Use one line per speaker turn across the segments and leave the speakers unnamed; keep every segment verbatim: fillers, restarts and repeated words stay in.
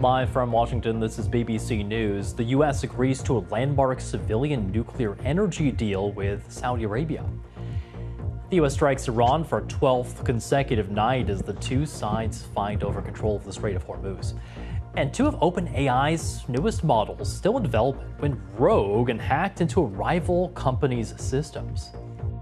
Live from Washington, this is B B C News. The U S agrees to a landmark civilian nuclear energy deal with Saudi Arabia. The U S strikes Iran for a twelfth consecutive night as the two sides fight over control of the Strait of Hormuz. And two of OpenAI's newest models still in development went rogue and hacked into a rival company's systems.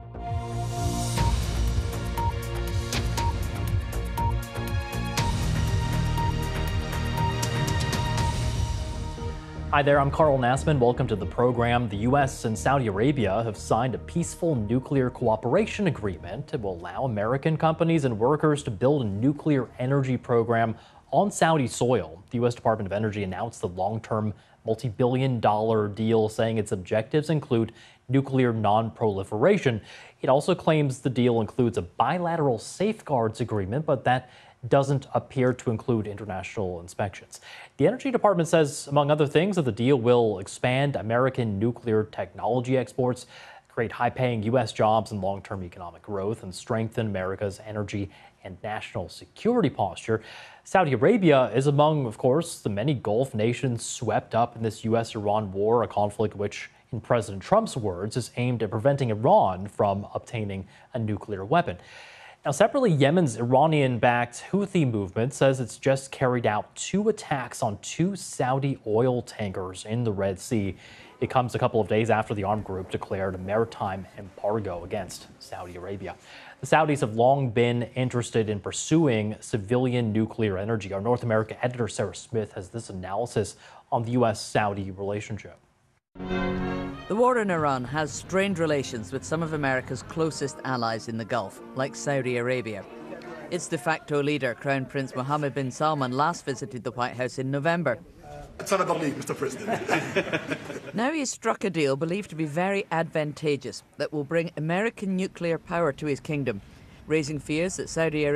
Hi there, I'm Carl Nassman. Welcome to the program. The U S and Saudi Arabia have signed a peaceful nuclear cooperation agreement that will allow American companies and workers to build a nuclear energy program on Saudi soil. The U S Department of Energy announced the long-term multi-billion dollar deal, saying its objectives include nuclear non-proliferation. It also claims the deal includes a bilateral safeguards agreement, but that doesn't appear to include international inspections. The Energy Department says, among other things, that the deal will expand American nuclear technology exports, create high-paying U S jobs and long-term economic growth, and strengthen America's energy and national security posture. Saudi Arabia is among, of course, the many Gulf nations swept up in this U S Iran war, a conflict which, in President Trump's words, is aimed at preventing Iran from obtaining a nuclear weapon. Now, separately, Yemen's Iranian-backed Houthi movement says it's just carried out two attacks on two Saudi oil tankers in the Red Sea. It comes a couple of days after the armed group declared a maritime embargo against Saudi Arabia. The Saudis have long been interested in pursuing civilian nuclear energy. Our North America editor, Sarah Smith, has this analysis on the U S-Saudi relationship.
The war in Iran has strained relations with some of America's closest allies in the Gulf, like Saudi Arabia. Its de facto leader, Crown Prince Mohammed bin Salman, last visited the White House in November.
It's another league, Mister President.
Now he's struck a deal believed to be very advantageous that will bring American nuclear power to his kingdom, raising fears that Saudi Arabia